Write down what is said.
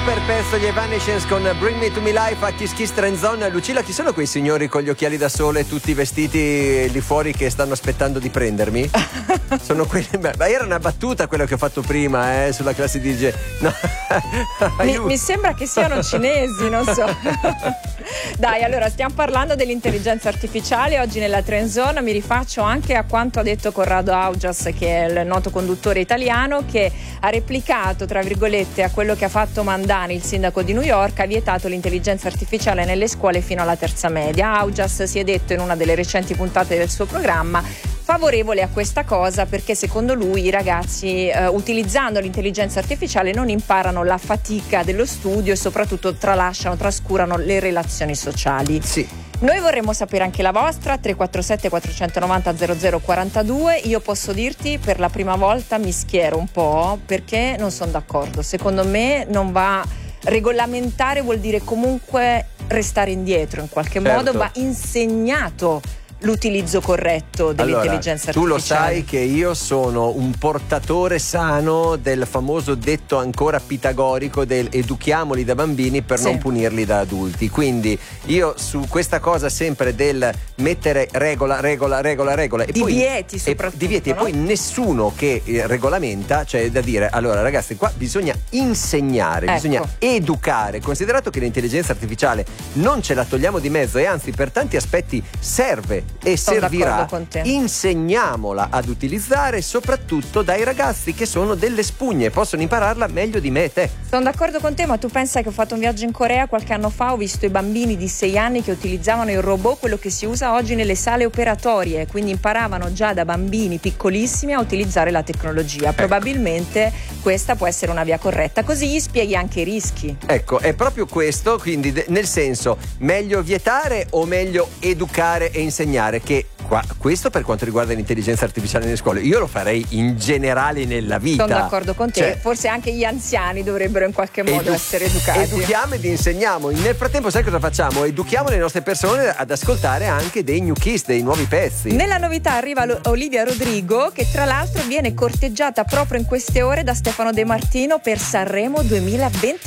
super pezzo gli Evanescence con Bring Me To Me Life a Kiss Kiss Trend Zone. Lucilla, chi sono quei signori con gli occhiali da sole tutti vestiti lì fuori che stanno aspettando di prendermi? Sono quelli, ma era una battuta quella che ho fatto prima sulla classe DJ. No. Mi sembra che siano cinesi, non so. Dai, allora stiamo parlando dell'intelligenza artificiale. Oggi nella Trend Zone mi rifaccio anche a quanto ha detto Corrado Augias, che è il noto conduttore italiano, che ha replicato, tra virgolette, a quello che ha fatto Mandani, il sindaco di New York. Ha vietato l'intelligenza artificiale nelle scuole fino alla terza media. Augias si è detto in una delle recenti puntate del suo programma favorevole a questa cosa, perché secondo lui i ragazzi utilizzando l'intelligenza artificiale non imparano la fatica dello studio e soprattutto trascurano le relazioni sociali. Sì. Noi vorremmo sapere anche la vostra, 347 490 0042. Io posso dirti, per la prima volta mi schiero un po', perché non sono d'accordo. Secondo me non va. Regolamentare vuol dire comunque restare indietro in qualche modo, va insegnato l'utilizzo corretto dell'intelligenza artificiale. Tu lo sai che io sono un portatore sano del famoso detto ancora pitagorico del educhiamoli da bambini per non punirli da adulti. Quindi io su questa cosa sempre del mettere regola e divieti poi, soprattutto, divieti, no? E poi nessuno che regolamenta, cioè da dire allora ragazzi qua bisogna insegnare, bisogna educare, considerato che l'intelligenza artificiale non ce la togliamo di mezzo e anzi per tanti aspetti serve e servirà, insegniamola ad utilizzare soprattutto dai ragazzi che sono delle spugne, possono impararla meglio di me e te. Sono d'accordo con te, ma tu pensa che ho fatto un viaggio in Corea qualche anno fa, ho visto i bambini di 6 anni che utilizzavano il robot, quello che si usa oggi nelle sale operatorie, quindi imparavano già da bambini piccolissimi a utilizzare la tecnologia. Probabilmente questa può essere una via corretta, così gli spieghi anche i rischi. Ecco, è proprio questo, quindi nel senso, meglio vietare o meglio educare e insegnare? Che questo per quanto riguarda l'intelligenza artificiale nelle scuole, io lo farei in generale nella vita. Sono d'accordo con te, forse anche gli anziani dovrebbero in qualche modo essere educati. Educhiamo ed insegniamo. Nel frattempo sai cosa facciamo? Educhiamo le nostre persone ad ascoltare anche dei new kiss, dei nuovi pezzi. Nella novità arriva Olivia Rodrigo, che tra l'altro viene corteggiata proprio in queste ore da Stefano De Martino per Sanremo 2023.